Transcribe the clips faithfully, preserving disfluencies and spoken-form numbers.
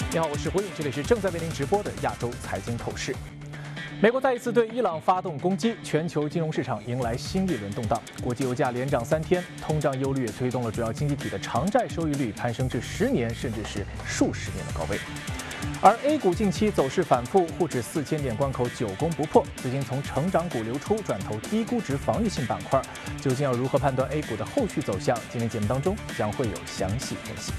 你好，我是胡颖，这里是正在为您直播的亚洲财经透视。美国再一次对伊朗发动攻击，全球金融市场迎来新一轮动荡。国际油价连涨三天，通胀忧虑也推动了主要经济体的长债收益率攀升至十年甚至是数十年的高位。而 A 股近期走势反复，沪指四千点关口久攻不破，资金从成长股流出，转投低估值防御性板块。究竟要如何判断 A 股的后续走向？今天节目当中将会有详细分析。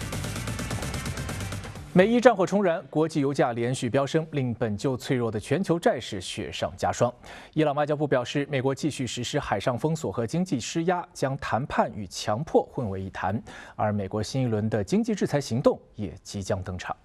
美伊战火重燃，国际油价连续飙升，令本就脆弱的全球债市雪上加霜。伊朗外交部表示，美国继续实施海上封锁和经济施压，将谈判与强迫混为一谈。而美国新一轮的经济制裁行动也即将登场。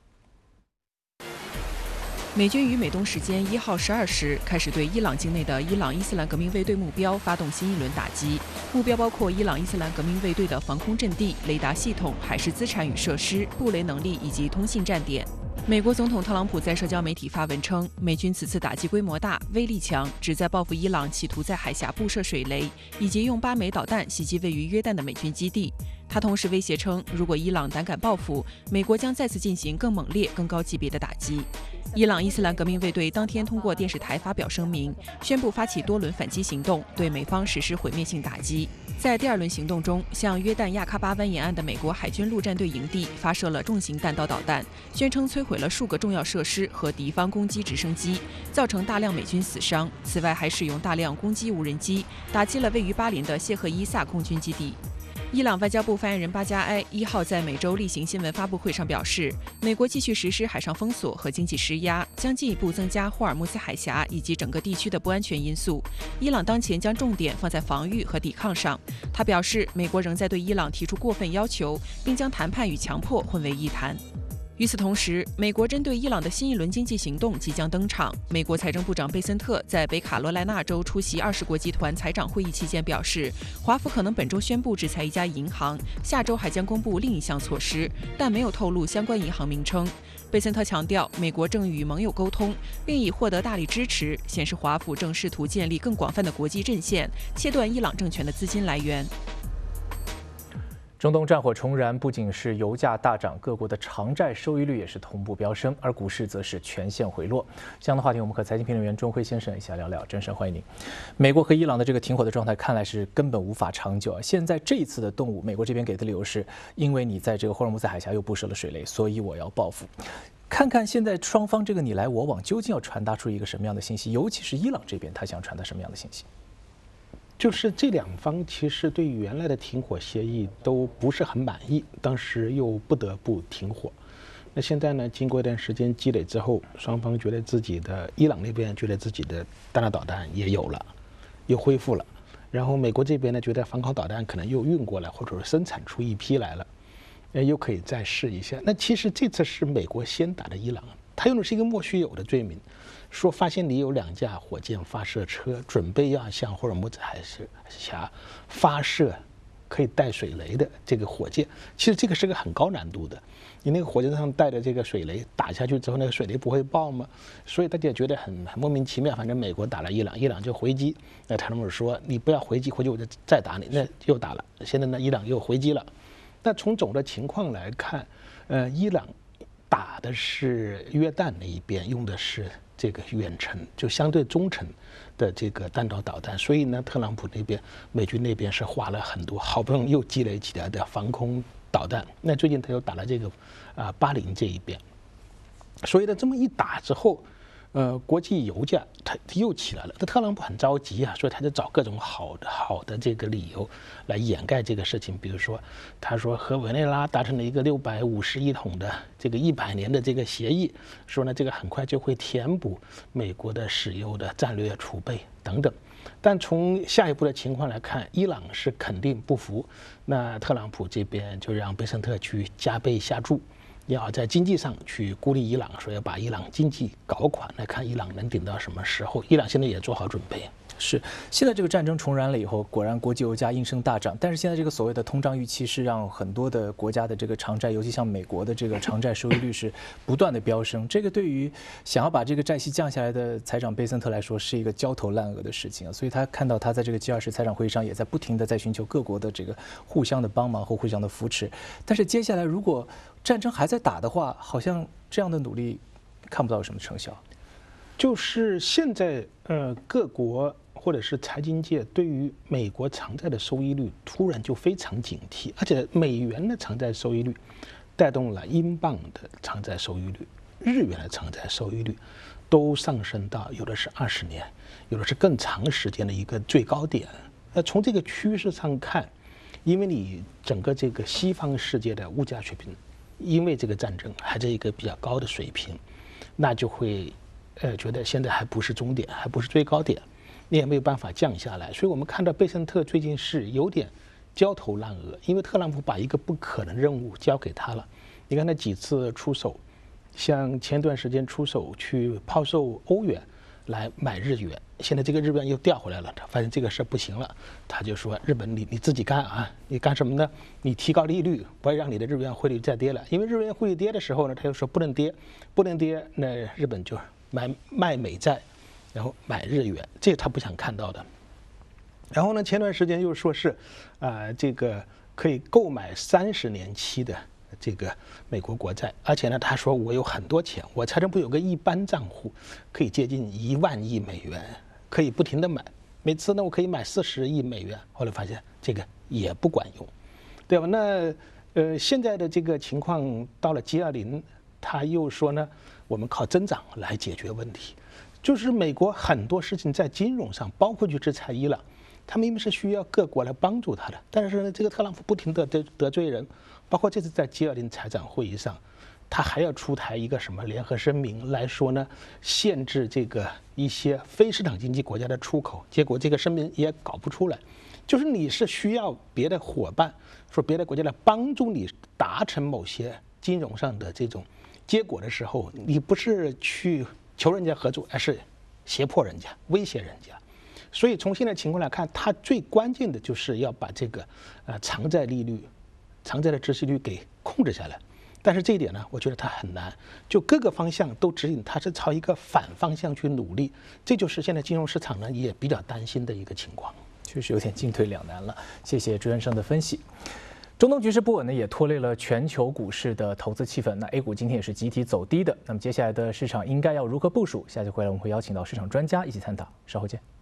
美军于美东时间一号十二时开始对伊朗境内的伊朗伊斯兰革命卫队目标发动新一轮打击，目标包括伊朗伊斯兰革命卫队的防空阵地、雷达系统、海事资产与设施、布雷能力以及通信站点。美国总统特朗普在社交媒体发文称，美军此次打击规模大、威力强，旨在报复伊朗企图在海峡布设水雷，以及用八枚导弹袭击位于约旦的美军基地。他同时威胁称，如果伊朗胆敢报复，美国将再次进行更猛烈、更高级别的打击。伊朗伊斯兰革命卫队当天通过电视台发表声明，宣布发起多轮反击行动，对美方实施毁灭性打击。在第二轮行动中，向约旦亚喀巴湾沿岸的美国海军陆战队营地发射了重型弹道导弹，宣称摧毁了数个重要设施和敌方攻击直升机，造成大量美军死伤。此外，还使用大量攻击无人机，打击了位于巴林的谢赫伊萨空军基地。伊朗外交部发言人巴加埃一号在每周例行新闻发布会上表示，美国继续实施海上封锁和经济施压，将进一步增加霍尔木兹海峡以及整个地区的不安全因素。伊朗当前将重点放在防御和抵抗上。他表示，美国仍在对伊朗提出过分要求，并将谈判与强迫混为一谈。与此同时，美国针对伊朗的新一轮经济行动即将登场。美国财政部长贝森特在北卡罗来纳州出席二十国集团财长会议期间表示，华府可能本周宣布制裁一家银行，下周还将公布另一项措施，但没有透露相关银行名称。贝森特强调，美国正与盟友沟通，并已获得大力支持，显示华府正试图建立更广泛的国际阵线，切断伊朗政权的资金来源。 中东战火重燃，不仅是油价大涨，各国的长债收益率也是同步飙升，而股市则是全线回落。这样的话题，我们和财经评论员钟辉先生一起来聊聊。真神，欢迎您。美国和伊朗的这个停火的状态看来是根本无法长久啊。现在这一次的动武，美国这边给的理由是因为你在这个霍尔木兹海峡又布设了水雷，所以我要报复。看看现在双方这个你来我往，究竟要传达出一个什么样的信息？尤其是伊朗这边，他想传达什么样的信息？ 就是这两方其实对于原来的停火协议都不是很满意，当时又不得不停火。那现在呢，经过一段时间积累之后，双方觉得自己的伊朗那边觉得自己的弹道导弹也有了，又恢复了。然后美国这边呢，觉得防空导弹可能又运过来，或者是生产出一批来了，呃，又可以再试一下。那其实这次是美国先打的伊朗，他用的是一个莫须有的罪名。说发现你有两架火箭发射车，准备要向霍尔木兹海峡发射可以带水雷的这个火箭。其实这个是个很高难度的，你那个火箭上带的这个水雷打下去之后，那个水雷不会爆吗？所以大家觉得很很莫名其妙。反正美国打了伊朗，伊朗就回击。那特朗普说你不要回击，回击我就再打你。那又打了，现在呢伊朗又回击了。那从总的情况来看，呃，伊朗打的是约旦那一边，用的是这个远程就相对中程的这个弹道导弹，所以呢，特朗普那边美军那边是花了很多，好不容易又积累起来的防空导弹。那最近他又打了这个啊巴林这一边，所以呢这么一打之后，呃，国际油价它又起来了。那特朗普很着急啊，所以他就找各种好的好的这个理由来掩盖这个事情。比如说，他说和委内瑞拉达成了一个六百五十亿桶的这个一百年的这个协议，说呢这个很快就会填补美国的石油的战略储备等等。但从下一步的情况来看，伊朗是肯定不服，那特朗普这边就让贝森特去加倍下注。要在经济上去孤立伊朗，说要把伊朗经济搞垮，来看伊朗能顶到什么时候。伊朗现在也做好准备。 是，现在这个战争重燃了以后，果然国际油价应声大涨。但是现在这个所谓的通胀预期是让很多的国家的这个长债，尤其像美国的这个长债收益率是不断的飙升。这个对于想要把这个债息降下来的财长贝森特来说，是一个焦头烂额的事情啊。所以他看到他在这个 G 二十财长会议上也在不停的在寻求各国的这个互相的帮忙和互相的扶持。但是接下来如果战争还在打的话，好像这样的努力看不到有什么成效。 就是现在，呃，各国或者是财经界对于美国长债的收益率突然就非常警惕，而且美元的长债收益率带动了英镑的长债收益率、日元的长债收益率都上升到有的是二十年，有的是更长时间的一个最高点。那从这个趋势上看，因为你整个这个西方世界的物价水平，因为这个战争还在一个比较高的水平，那就会。呃，觉得现在还不是终点，还不是最高点，你也没有办法降下来。所以我们看到贝森特最近是有点焦头烂额，因为特朗普把一个不可能任务交给他了。你看他几次出手，像前段时间出手去抛售欧元来买日元，现在这个日元又掉回来了，他发现这个事不行了，他就说日本你你自己干啊，你干什么呢？你提高利率，不要让你的日元汇率再跌了，因为日元汇率跌的时候呢，他又说不能跌，不能跌，那日本就。买卖美债，然后买日元，这个他不想看到的。然后呢，前段时间又说是，啊、呃，这个可以购买三十年期的这个美国国债，而且呢，他说我有很多钱，我财政部有个一般账户，可以接近一万亿美元，可以不停的买，每次呢我可以买四十亿美元。后来发现这个也不管用，对吧？那呃，现在的这个情况到了 G 二十，他又说呢。我们靠增长来解决问题，就是美国很多事情在金融上，包括去制裁伊朗，他明明是需要各国来帮助他的，但是呢，这个特朗普不停地得得罪人，包括这次在 G 二十 财长会议上，他还要出台一个什么联合声明来说呢，限制这个一些非市场经济国家的出口，结果这个声明也搞不出来，就是你是需要别的伙伴，说别的国家来帮助你达成某些金融上的这种。结果的时候，你不是去求人家合作，而是胁迫人家、威胁人家。所以从现在情况来看，它最关键的就是要把这个呃长债利率、长债的孳息率给控制下来。但是这一点呢，我觉得它很难，就各个方向都指引它是朝一个反方向去努力。这就是现在金融市场呢也比较担心的一个情况。 确实有点进退两难了。谢谢朱元生的分析。中东局势不稳呢，也拖累了全球股市的投资气氛。那 A 股今天也是集体走低的。那么接下来的市场应该要如何部署？下期回来我们会邀请到市场专家一起探讨。稍后见。